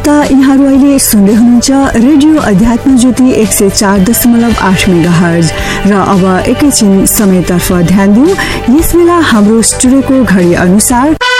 यहाँहरू अहिले सुन्दै हुनुहुन्छ रेडियो अध्यात्म ज्योति 104.8 मेगाहर्ज र अब एकैछिन समयतर्फ ध्यान दिउँ। यस बेला हाम्रो स्टुडियोको घडी अनुसार